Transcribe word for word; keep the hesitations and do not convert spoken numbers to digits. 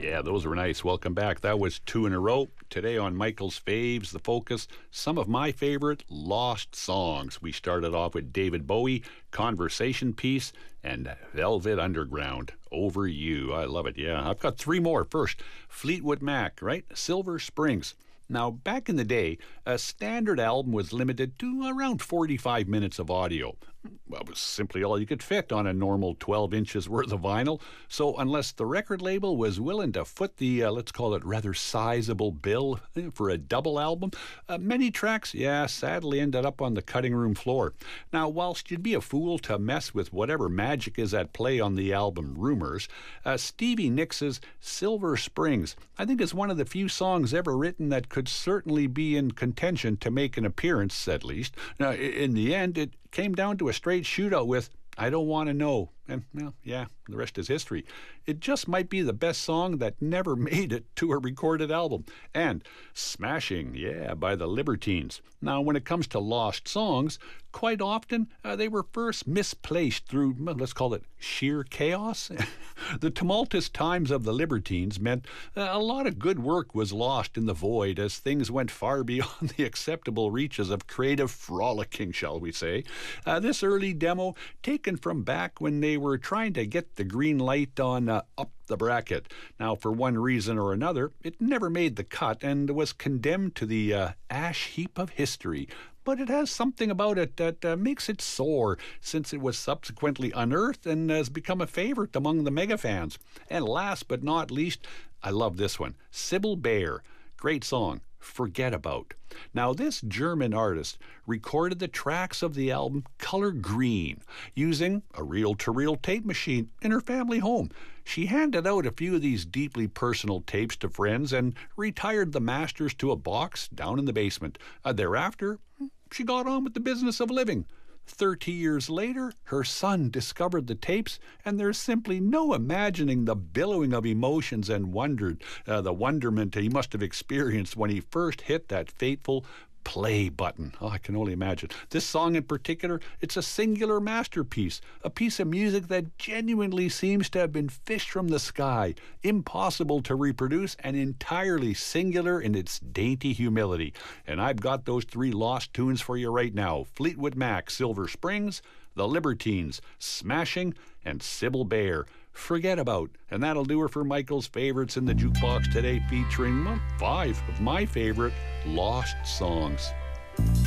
Yeah, those were nice. Welcome back. That was two in a row. Today on Michael's Faves, the focus, some of my favorite lost songs. We started off with David Bowie, Conversation Piece, and Velvet Underground, Over You. I love it, yeah. I've got three more. First, Fleetwood Mac, right? Silver Springs. Now, back in the day, a standard album was limited to around forty-five minutes of audio. Well, it was simply all you could fit on a normal twelve inches worth of vinyl. So unless the record label was willing to foot the, uh, let's call it, rather sizable bill for a double album, uh, many tracks, yeah, sadly ended up on the cutting room floor. Now, whilst you'd be a fool to mess with whatever magic is at play on the album Rumors, uh, Stevie Nicks' Silver Springs, I think, is one of the few songs ever written that could certainly be in contention to make an appearance, at least. Now, in the end, it came down to a straight shootout with I Don't Want to Know. And, well, yeah, the rest is history. It just might be the best song that never made it to a recorded album. And Smashing, yeah, by the Libertines. Now, when it comes to lost songs, quite often uh, they were first misplaced through, well, let's call it sheer chaos. The tumultuous times of the Libertines meant uh, a lot of good work was lost in the void as things went far beyond the acceptable reaches of creative frolicking, shall we say. Uh, this early demo, taken from back when they were trying to get the green light on uh, Up the Bracket. Now, for one reason or another, it never made the cut and was condemned to the uh, ash heap of history. But it has something about it that uh, makes it soar, since it was subsequently unearthed and has become a favorite among the mega fans. And last but not least, I love this one, Sybil Bayer. Great song, Forget About. Now, this German artist recorded the tracks of the album Color Green using a reel-to-reel tape machine in her family home. She handed out a few of these deeply personal tapes to friends and retired the masters to a box down in the basement. Uh, thereafter, she got on with the business of living. Thirty years later, her son discovered the tapes, and there's simply no imagining the billowing of emotions and wondered, uh, the wonderment he must have experienced when he first hit that fateful play button. Oh, I can only imagine. This song in particular, it's a singular masterpiece, a piece of music that genuinely seems to have been fished from the sky, impossible to reproduce and entirely singular in its dainty humility. And I've got those three lost tunes for you right now. Fleetwood Mac, Silver Springs, The Libertines, Smashing, and Sybil Bayer, Forget About. And that'll do her for Michael's Favorites in the Jukebox today, featuring well, five of my favorite lost songs.